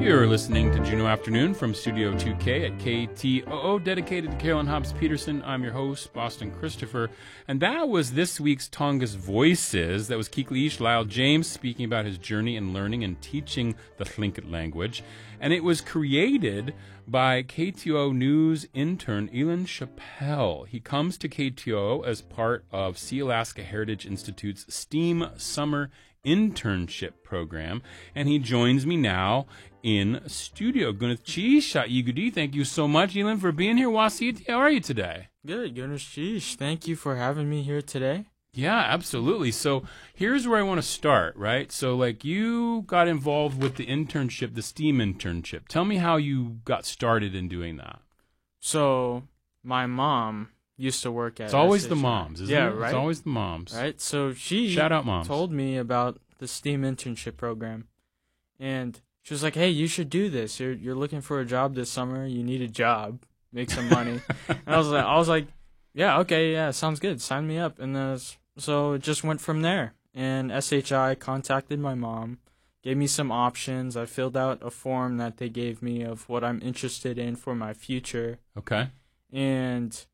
You're listening to Juneau Afternoon from Studio 2K at KTOO, dedicated to Carolyn Hobbs Peterson. I'm your host, Boston Christopher, and that was this week's Tongass Voices. That was Kiklish Lyle James speaking about his journey in learning and teaching the Tlingit language, and it was created by KTOO News intern Elon Chappell. He comes to KTOO as part of Sealaska Heritage Institute's STEAM Summer Internship Program, and he joins me now in studio. Gunith, thank you so much, Elon, for being here. Wasit, how are you today? Good, Gunith. Thank you for having me here today. Yeah, absolutely. So here's where I want to start, right? So, you got involved with the internship, the STEAM internship. Tell me how you got started in doing that. So, my mom used to work at It's always SHI. the moms, isn't it? Yeah, right? It's always the moms. Right? So, she Shout out moms. told me about the STEAM internship program. And she was like, hey, you should do this. You're looking for a job this summer. You need a job. Make some money. And I was like, yeah, okay, yeah, sounds good. Sign me up. And so it just went from there. And SHI contacted my mom, gave me some options. I filled out a form that they gave me of what I'm interested in for my future. Okay. And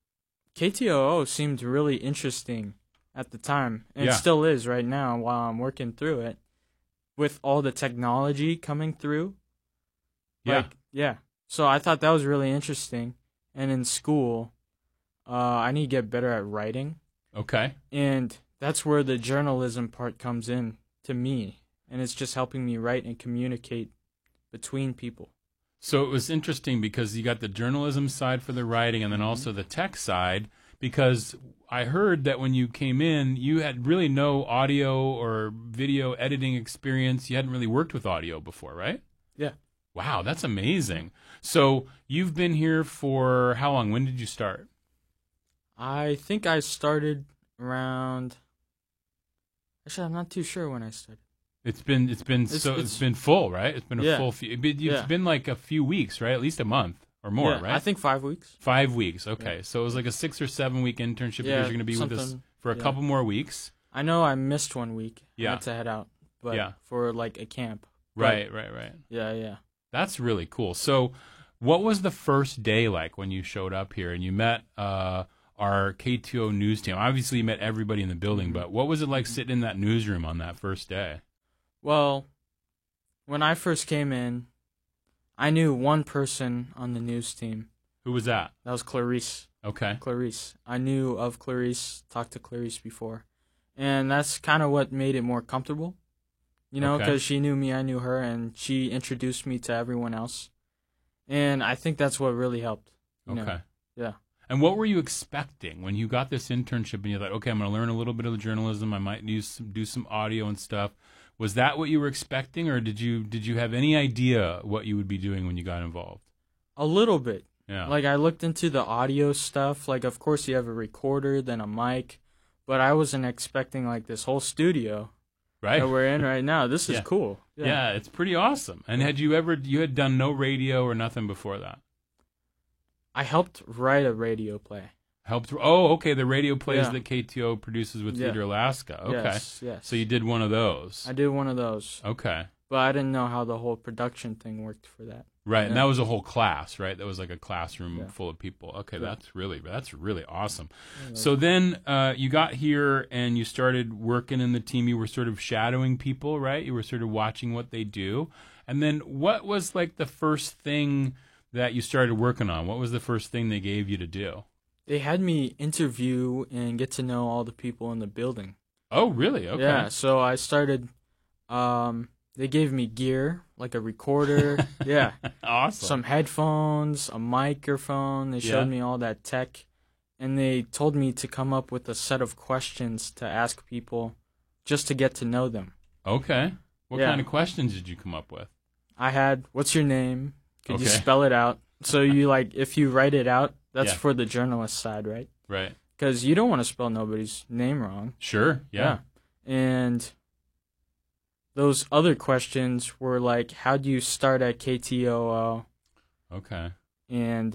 KTOO seemed really interesting at the time. And Yeah. it still is right now while I'm working through it. With all the technology coming through. Yeah. Yeah. So I thought that was really interesting. And in school, I need to get better at writing. Okay. And that's where the journalism part comes in to me. And it's just helping me write and communicate between people. So it was interesting because you got the journalism side for the writing and then also the tech side, because I heard that when you came in, you had really no audio or video editing experience. You hadn't really worked with audio before, right? Yeah. Wow, that's amazing. So you've been here for how long? When did you start? I think I started around... Actually, I'm not too sure when I started. It's been full, right? It's been a full few. It's been like a few weeks, right? At least a month or more, right? I think 5 weeks. 5 weeks. Okay, Yeah. so it was like a 6 or 7 week internship because you're going to be with us for a couple more weeks. I know I missed 1 week. Yeah. I had to head out, but Yeah. for like a camp. Right. Yeah. That's really cool. So, what was the first day like when you showed up here and you met our KTOO news team? Obviously, you met everybody in the building, but what was it like sitting in that newsroom on that first day? Well, when I first came in, I knew one person on the news team. Who was that? That was Clarice. Okay. Clarice. I knew of Clarice, talked to Clarice before. And that's kind of what made it more comfortable. You know, because she knew me, I knew her, and she introduced me to everyone else. And I think that's what really helped. Okay. Yeah. And what were you expecting when you got this internship and you thought, okay, I'm going to learn a little bit of the journalism, I might do some audio and stuff. Was that what you were expecting, or did you have any idea what you would be doing when you got involved? A little bit. Yeah. Like, I looked into the audio stuff. Like, of course, you have a recorder, then a mic. But I wasn't expecting, like, this whole studio right. that we're in right now. This is cool. Yeah, it's pretty awesome. And you had done no radio or nothing before that? I helped write a radio play. The radio plays that KTOO produces with Theater Alaska. Okay. Yes. So you did one of those. I did one of those. Okay. But I didn't know how the whole production thing worked for that. Right, and that was a whole class, right? That was like a classroom full of people. Okay, that's really awesome. Yeah, so then you got here and you started working in the team. You were sort of shadowing people, right? You were sort of watching what they do. And then what was like the first thing that you started working on? What was the first thing they gave you to do? They had me interview and get to know all the people in the building. Oh, really? Okay. Yeah, so I started... They gave me gear, like a recorder, awesome. Some headphones, a microphone. They showed me all that tech, and they told me to come up with a set of questions to ask people just to get to know them. Okay. What kind of questions did you come up with? I had, what's your name? Could you spell it out? So you if you write it out, that's for the journalist side, right? Right. Because you don't want to spell nobody's name wrong. Sure, yeah. And those other questions were like, how do you start at KTOO? Okay. And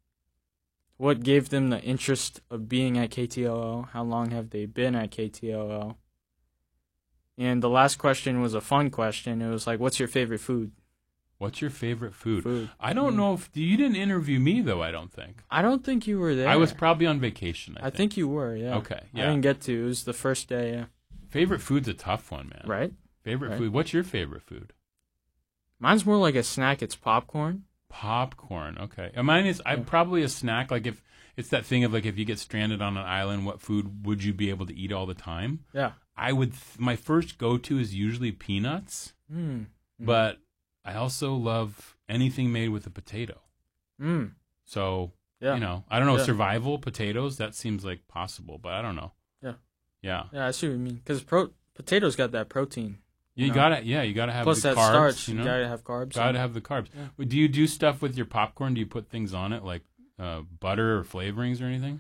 what gave them the interest of being at KTOO? How long have they been at KTOO? And the last question was a fun question. It was like, what's your favorite food? What's your favorite food? Food. I don't know if you didn't interview me though. I don't think. I don't think you were there. I was probably on vacation. I think you were. Yeah. Okay. Yeah. I didn't get to. It was the first day. Yeah. Favorite food's a tough one, man. Right. Favorite food. What's your favorite food? Mine's more like a snack. It's popcorn. Popcorn. Okay. And mine is. I'm probably a snack. Like if it's that thing of like if you get stranded on an island, what food would you be able to eat all the time? Yeah. I would. My first go-to is usually peanuts. But I also love anything made with a potato. So, yeah. you know, I don't know, survival potatoes, that seems like possible, but I don't know. Yeah. Yeah. Yeah, I see what you mean. Because potatoes got that protein. You gotta have plus the that carbs. starch. You know? Gotta have carbs. Gotta have the carbs. Yeah. Do you do stuff with your popcorn? Do you put things on it like butter or flavorings or anything?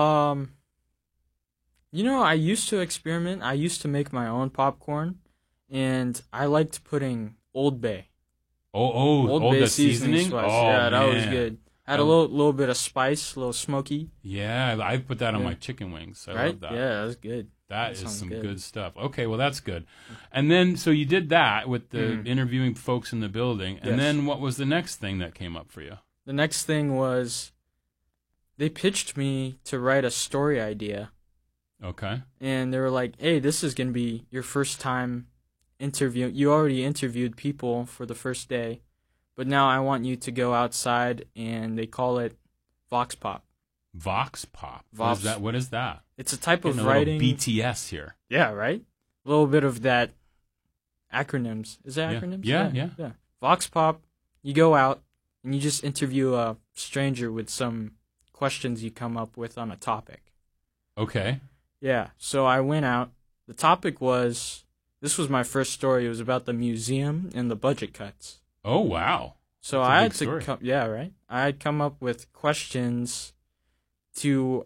You know, I used to experiment. I used to make my own popcorn, and I liked putting Old Bay. Old Bay seasoning. Spice. Oh, yeah, that man. was good. Had a little bit of spice, a little smoky. Yeah, I put that on my chicken wings. I love that. Yeah, that was good. That is some good stuff. Okay, well, that's good. And then, so you did that with the interviewing folks in the building. And then what was the next thing that came up for you? The next thing was they pitched me to write a story idea. Okay. And they were like, hey, this is going to be your first time interviewing. You already interviewed people for the first day, but now I want you to go outside, and they call it Vox Pop. Vox Pop? What is that? It's a type of Getting writing. A little BTS here. Yeah, right? A little bit of that acronyms. Is that acronyms? Yeah. Vox Pop, you go out, and you just interview a stranger with some questions you come up with on a topic. Okay. Yeah, so I went out. The topic was, this was my first story. It was about the museum and the budget cuts. Oh, wow. So I had to I had come up with questions to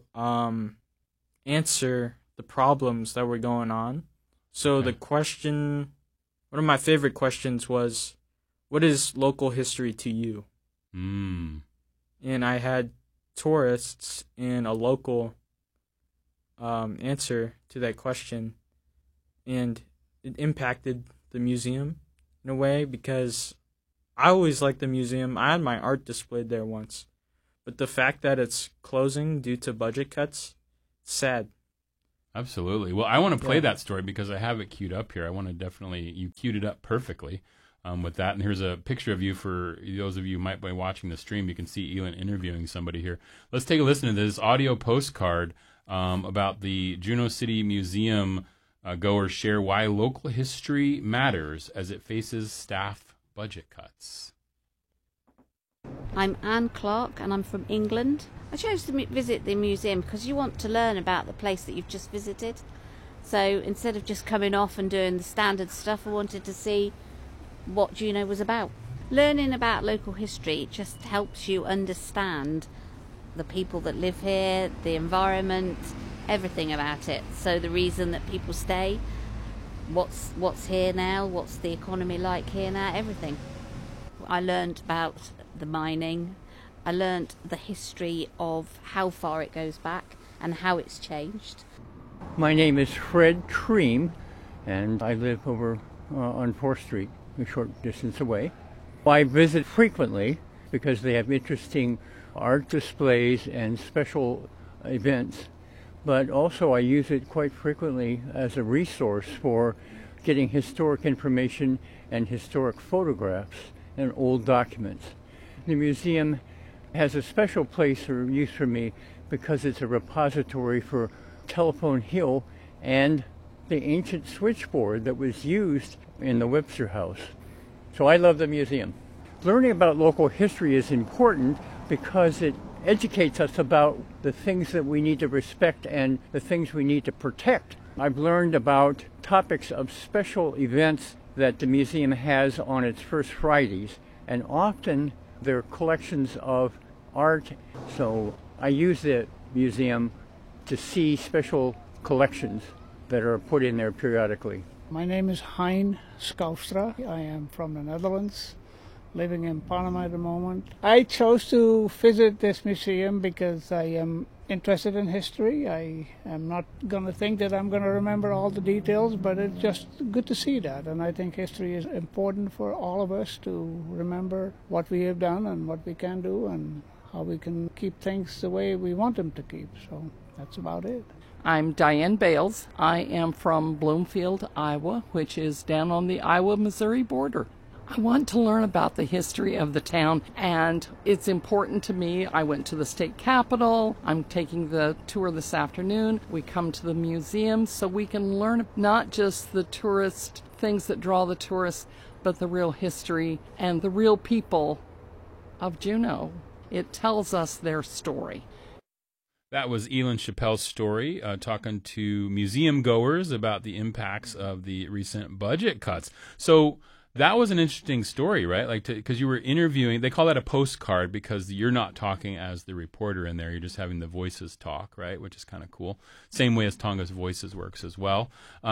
answer the problems that were going on. So the question, one of my favorite questions was, what is local history to you? And I had tourists and a local answer to that question, and it impacted the museum in a way because I always liked the museum. I had my art displayed there once, but the fact that it's closing due to budget cuts, it's sad. Absolutely. Well, I want to play that story because I have it queued up here. I want to you queued it up perfectly with that. And here's a picture of you for those of you who might be watching the stream. You can see Elin interviewing somebody here. Let's take a listen to this audio postcard about the Juneau City Museum. Goers share why local history matters as it faces staff budget cuts. I'm Anne Clark and I'm from England. I chose to visit the museum because you want to learn about the place that you've just visited. So instead of just coming off and doing the standard stuff, I wanted to see what Juneau was about. Learning about local history just helps you understand the people that live here, the environment, everything about it. So the reason that people stay, what's here now, what's the economy like here now, everything. I learned about the mining. I learned the history of how far it goes back and how it's changed. My name is Fred Cream, and I live over on 4th Street, a short distance away. I visit frequently because they have interesting art displays and special events, but also I use it quite frequently as a resource for getting historic information and historic photographs and old documents. The museum has a special place or use for me because it's a repository for Telephone Hill and the ancient switchboard that was used in the Webster House. So I love the museum. Learning about local history is important because it educates us about the things that we need to respect and the things we need to protect. I've learned about topics of special events that the museum has on its first Fridays, and often they're collections of art. So I use the museum to see special collections that are put in there periodically. My name is Hein Skoufstra. I am from the Netherlands, living in Panama at the moment. I chose to visit this museum because I am interested in history. I am not going to think that I'm going to remember all the details, but it's just good to see that. And I think history is important for all of us to remember what we have done and what we can do and how we can keep things the way we want them to keep. So that's about it. I'm Diane Bales. I am from Bloomfield, Iowa, which is down on the Iowa-Missouri border. I want to learn about the history of the town, and it's important to me. I went to the state capitol. I'm taking the tour this afternoon. We come to the museum so we can learn not just the tourist things that draw the tourists, but the real history and the real people of Juneau. It tells us their story. That was Elin Chappell's story, talking to museum goers about the impacts of the recent budget cuts. So that was an interesting story, right? Like, because you were interviewing, they call that a postcard because you're not talking as the reporter in there. You're just having the voices talk, right? Which is kind of cool. Same way as Tonga's Voices works as well.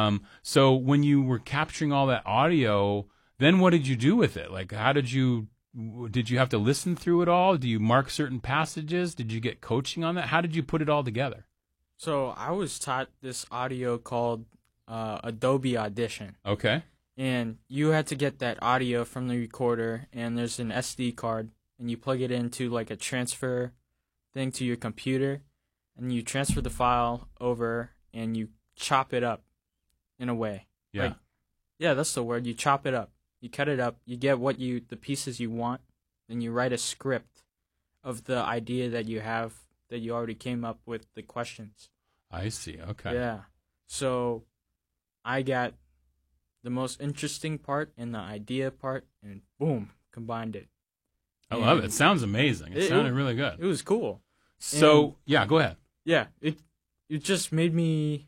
So when you were capturing all that audio, then what did you do with it? Like, did you have to listen through it all? Do you mark certain passages? Did you get coaching on that? How did you put it all together? So I was taught this audio called Adobe Audition. Okay. And you had to get that audio from the recorder, and there's an SD card, and you plug it into like a transfer thing to your computer, and you transfer the file over, and you chop it up in a way. Yeah. Yeah, that's the word. You chop it up. You cut it up. You get the pieces you want, and you write a script of the idea that you have, that you already came up with the questions. I see. Okay. Yeah. So I got the most interesting part and the idea part, and boom, combined it. I love it. It sounds amazing. It sounded really good. It was cool. So, yeah, go ahead. Yeah, it just made me,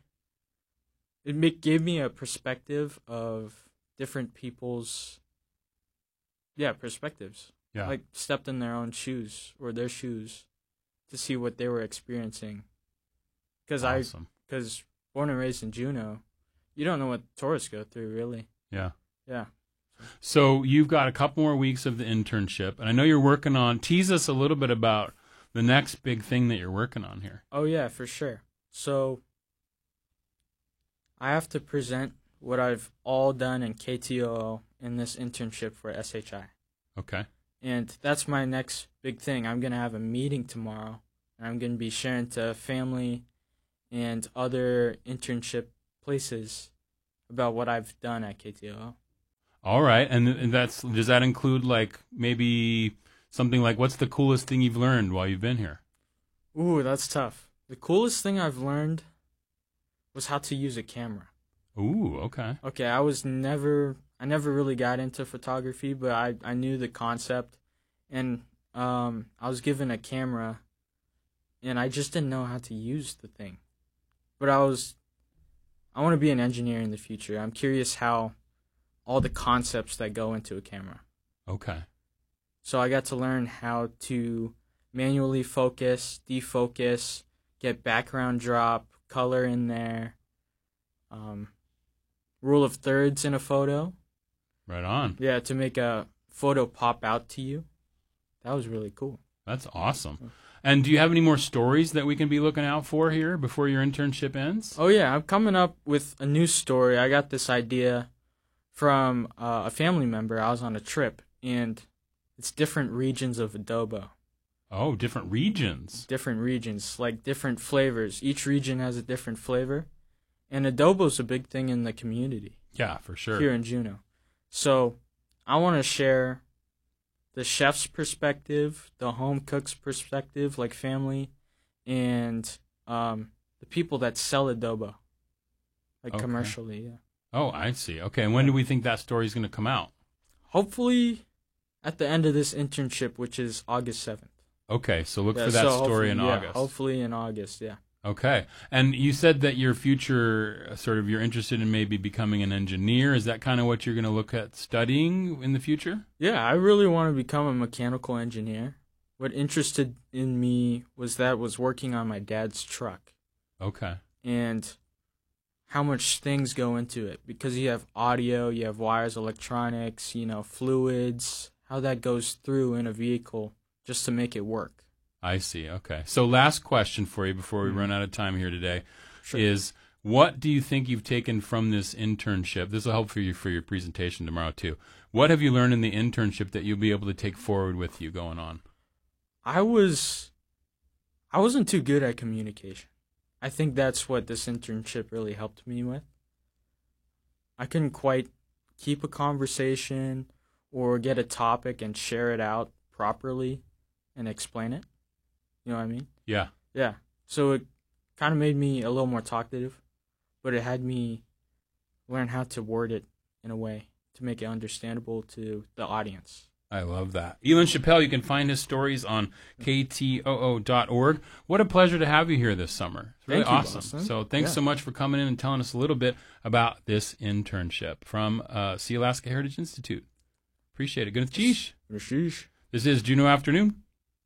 gave me a perspective of different people's, perspectives. Yeah. Like, stepped in their own shoes, or their shoes, to see what they were experiencing. Awesome. Because born and raised in Juneau, you don't know what tourists go through, really. Yeah. Yeah. So you've got a couple more weeks of the internship, and I know you're working on, tease us a little bit about the next big thing that you're working on here. Oh, yeah, for sure. So I have to present what I've all done in KTOO in this internship for SHI. Okay. And that's my next big thing. I'm going to have a meeting tomorrow, and I'm going to be sharing to family and other internship places about what I've done at KTOO. All right. And does that include, like, maybe something like, what's the coolest thing you've learned while you've been here? Ooh, that's tough. The coolest thing I've learned was how to use a camera. Ooh, okay. Okay, I never really got into photography, but I knew the concept, and I was given a camera, and I just didn't know how to use the thing. But I want to be an engineer in the future. I'm curious how all the concepts that go into a camera. Okay. So I got to learn how to manually focus, defocus, get background drop, color in there, rule of thirds in a photo. Right on. Yeah, to make a photo pop out to you. That was really cool. That's awesome. And do you have any more stories that we can be looking out for here before your internship ends? Oh, yeah. I'm coming up with a new story. I got this idea from a family member. I was on a trip, and it's different regions of adobo. Oh, different regions. Different regions, like different flavors. Each region has a different flavor. And adobo's a big thing in the community. Yeah, for sure. Here in Juneau. So I want to share the chef's perspective, the home cook's perspective, like family, and the people that sell adobo, like commercially, yeah. Oh, I see. Okay, and when do we think that story's going to come out? Hopefully at the end of this internship, which is August 7th. Okay, so look for that story in August. Hopefully in August, yeah. Okay, and you said that your future, you're interested in maybe becoming an engineer. Is that kind of what you're going to look at studying in the future? Yeah, I really want to become a mechanical engineer. What interested in me was working on my dad's truck. Okay. And how much things go into it, because you have audio, you have wires, electronics, fluids, how that goes through in a vehicle just to make it work. I see. Okay. So last question for you before we run out of time here today is, what do you think you've taken from this internship? This will help for your presentation tomorrow too. What have you learned in the internship that you'll be able to take forward with you going on? I wasn't too good at communication. I think that's what this internship really helped me with. I couldn't quite keep a conversation or get a topic and share it out properly and explain it. You know what I mean? Yeah. Yeah. So it kind of made me a little more talkative, but it had me learn how to word it in a way to make it understandable to the audience. I love that. Elon Chappell, you can find his stories on ktoo.org. What a pleasure to have you here this summer. It's really awesome. Boston. So thanks so much for coming in and telling us a little bit about this internship from Sea Alaska Heritage Institute. Appreciate it. Good night. This is Juneau Afternoon.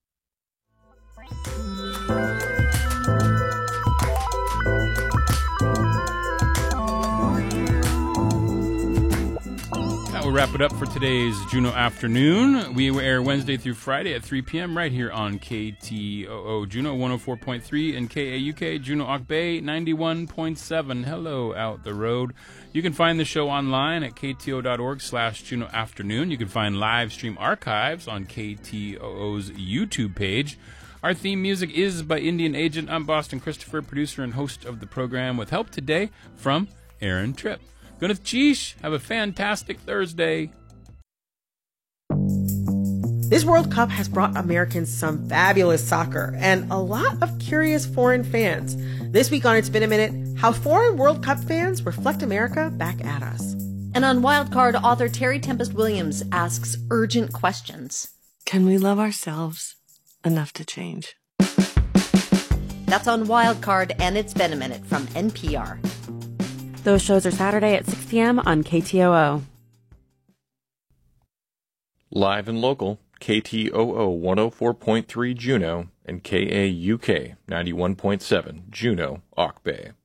That will wrap it up for today's Juneau Afternoon. We air Wednesday through Friday at 3 p.m. right here on KTOO Juneau 104.3 and KAUK Juneau Auk Bay 91.7. Hello out the road. You can find the show online at kto.org/Juneau Afternoon. You can find live stream archives on KTOO's YouTube page. Our theme music is by Indian Agent. I'm Boston Christopher, producer and host of the program, with help today from Aaron Tripp. Gunath Cheesh, have a fantastic Thursday. This World Cup has brought Americans some fabulous soccer and a lot of curious foreign fans. This week on It's Been a Minute, how foreign World Cup fans reflect America back at us. And on Wildcard, author Terry Tempest Williams asks urgent questions. Can we love ourselves enough to change? That's on Wildcard and It's Been a Minute from NPR. Those shows are Saturday at 6 p.m. on KTOO. Live and local, KTOO 104.3 Juneau and KAUK 91.7 Juneau, Auk Bay.